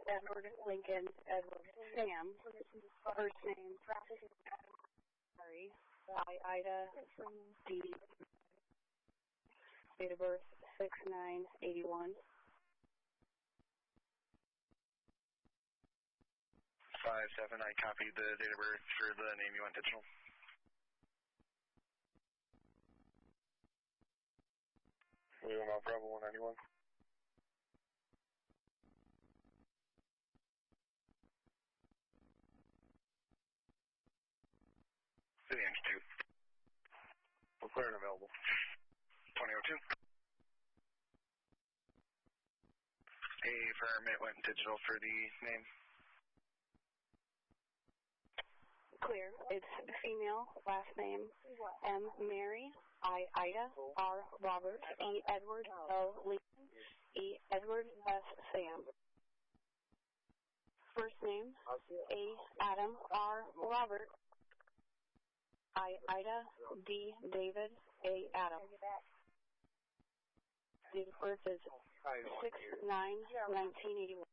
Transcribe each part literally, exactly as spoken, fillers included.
Edward Lincoln Edward Sam. First name, sorry, I, Ida, D. Date of birth, six nine eighty-one. five seven, I copied the date of birth for the name you went digital. Leo Mount Bravo one ninety-one. City Inch two. We're clear and available. twenty oh two. Affirm it went digital for the name. Clear. It's female, last name, M. Mary, I. Ida, R. Robert, E. Edward, L. Lincoln, E. Edward, S. Sam. First name, A. Adam, R. Robert, I. Ida, D. David, A. Adam. Date of birth is six nine nineteen eighty-one.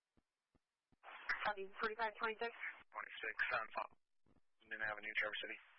forty-five twenty-six. twenty-six, on Linden Avenue, Traverse City.